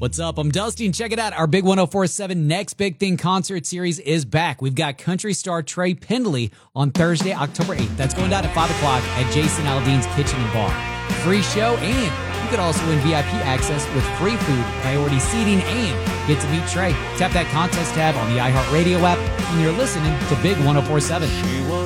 What's up? I'm Dusty, and check it out. Our Big 104.7 Next Big Thing concert series is back. We've got country star Trey Pendley on Thursday, October 8th. That's going down at 5 o'clock at Jason Aldean's Kitchen and Bar. Free show, and you could also win VIP access with free food, priority seating, and get to meet Trey. Tap that contest tab on the iHeartRadio app, and you're listening to Big 104.7.